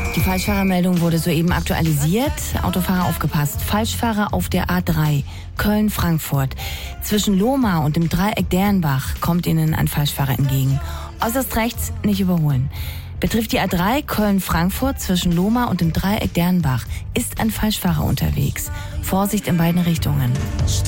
Die Falschfahrermeldung wurde soeben aktualisiert. Autofahrer aufgepasst. Falschfahrer auf der A3 Köln-Frankfurt. Zwischen Lohmar und dem Dreieck Dernbach kommt Ihnen ein Falschfahrer entgegen. Äußerst rechts nicht überholen. Betrifft die A3 Köln-Frankfurt zwischen Lohmar und dem Dreieck Dernbach, ist ein Falschfahrer unterwegs. Vorsicht in beiden Richtungen.